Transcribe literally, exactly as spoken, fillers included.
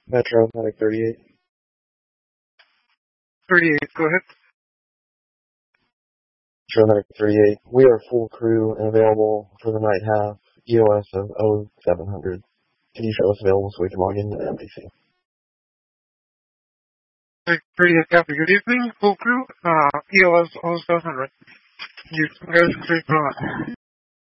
Metro, Medic thirty-eight. thirty-eight, go ahead. Metro, Medic thirty-eight. We are full crew and available for the night half, E O S of oh seven hundred. Can you show us available so we can log into the M D C? thirty-eight, copy. Good evening, full crew, uh, E O S oh seven hundred. You guys, please go on.